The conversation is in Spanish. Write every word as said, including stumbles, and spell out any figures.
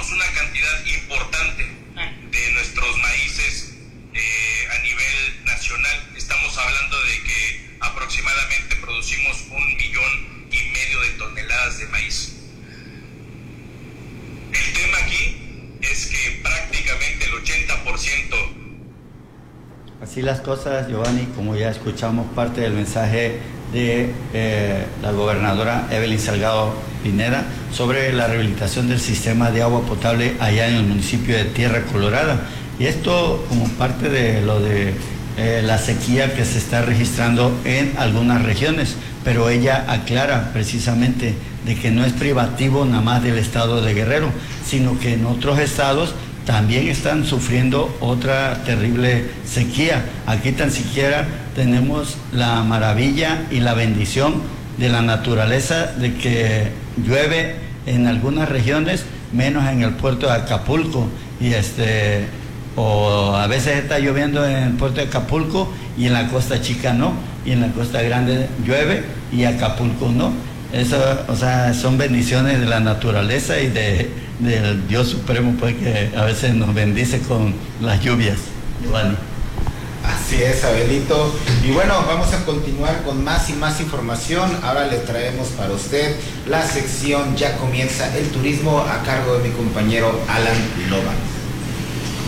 producimos una cantidad importante de nuestros maíces eh, a nivel nacional. Estamos hablando de que aproximadamente producimos un millón y medio de toneladas de maíz. El tema aquí es que prácticamente el ochenta por ciento... Así las cosas, Giovanni, como ya escuchamos parte del mensaje de eh, la gobernadora Evelyn Salgado Pineda sobre la rehabilitación del sistema de agua potable allá en el municipio de Tierra Colorada. Y esto como parte de lo de eh, la sequía que se está registrando en algunas regiones, pero ella aclara precisamente de que no es privativo nada más del estado de Guerrero, sino que en otros estados también están sufriendo otra terrible sequía. Aquí tan siquiera tenemos la maravilla y la bendición de la naturaleza de que llueve en algunas regiones, menos en el puerto de Acapulco, y este o a veces está lloviendo en el puerto de Acapulco y en la Costa Chica no, y en la Costa Grande llueve y Acapulco no. Eso, o sea, son bendiciones de la naturaleza y de, del Dios Supremo, pues, que a veces nos bendice con las lluvias, Giovanni. Así es, Abelito. Y bueno, vamos a continuar con más y más información. Ahora le traemos para usted la sección Ya Comienza el Turismo, a cargo de mi compañero Alan Loba.